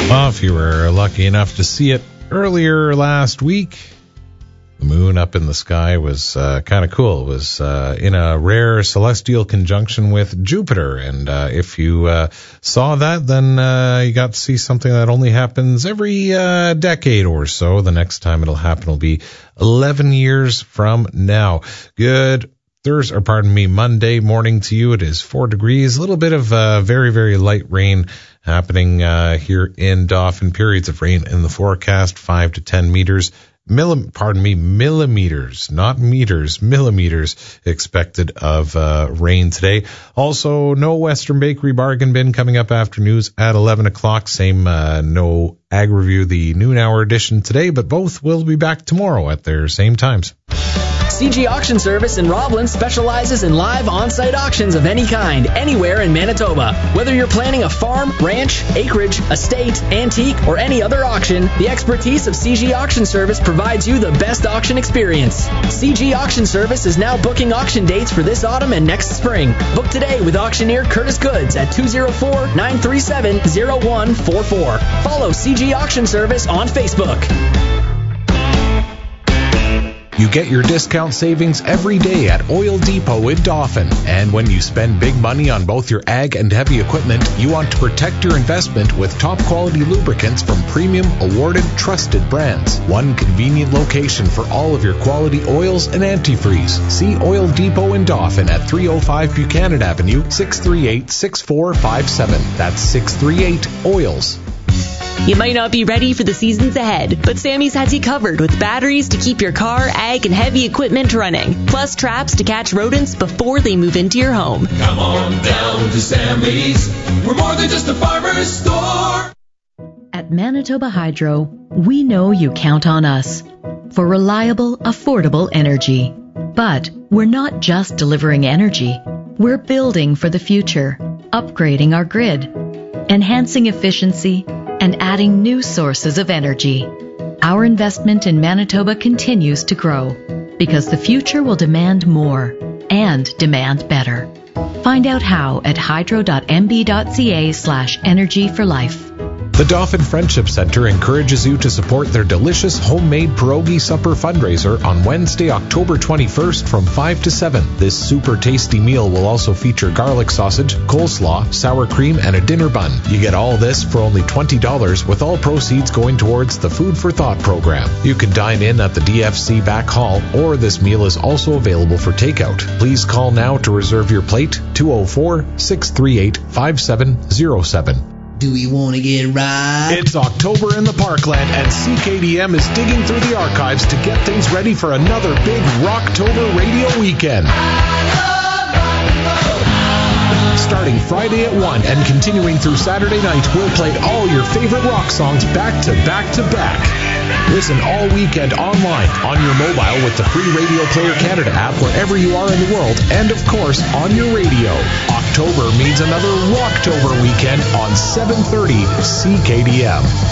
Well, if you were lucky enough to see it earlier last week, the moon up in the sky was kind of cool. It was in a rare celestial conjunction with Jupiter. And if you saw that, then you got to see something that only happens every decade or so. The next time it'll happen will be 11 years from now. Good Monday morning to you. It is 4 degrees, a little bit of very, very light rain happening here in Dauphin. Periods of rain in the forecast, 5 to 10 millimeters, not meters, millimeters expected of rain today. Also, no Western Bakery bargain bin coming up after news at 11 o'clock. Same no Ag Review, the noon hour edition today, but both will be back tomorrow at their same times. CG Auction Service in Roblin specializes in live on-site auctions of any kind, anywhere in Manitoba. Whether you're planning a farm, ranch, acreage, estate, antique, or any other auction, the expertise of CG Auction Service provides you the best auction experience. CG Auction Service is now booking auction dates for this autumn and next spring. Book today with auctioneer Curtis Goods at 204-937-0144. Follow CG Auction Service on Facebook. You get your discount savings every day at Oil Depot in Dauphin. And when you spend big money on both your ag and heavy equipment, you want to protect your investment with top-quality lubricants from premium, awarded, trusted brands. One convenient location for all of your quality oils and antifreeze. See Oil Depot in Dauphin at 305 Buchanan Avenue, 638-6457. That's 638-OILS. You might not be ready for the seasons ahead, but Sammy's has you covered with batteries to keep your car, ag, and heavy equipment running, plus traps to catch rodents before they move into your home. Come on down to Sammy's. We're more than just a farmer's store. At Manitoba Hydro, we know you count on us for reliable, affordable energy. But we're not just delivering energy. We're building for the future, upgrading our grid, enhancing efficiency, and adding new sources of energy. Our investment in Manitoba continues to grow because the future will demand more and demand better. Find out how at hydro.mb.ca/energy for life. The Dauphin Friendship Center encourages you to support their delicious homemade pierogi supper fundraiser on Wednesday, October 21st from 5 to 7. This super tasty meal will also feature garlic sausage, coleslaw, sour cream, and a dinner bun. You get all this for only $20, with all proceeds going towards the Food for Thought program. You can dine in at the DFC back hall, or this meal is also available for takeout. Please call now to reserve your plate, 204-638-5707. Do we want to get right? It's October in the Parkland, and CKDM is digging through the archives to get things ready for another big Rocktober radio weekend. Starting Friday at 1 and continuing through Saturday night, we'll play all your favorite rock songs back to back to back. Listen all weekend online, on your mobile with the free Radio Player Canada app wherever you are in the world, and of course on your radio. October means another Rocktober weekend on 730 CKDM.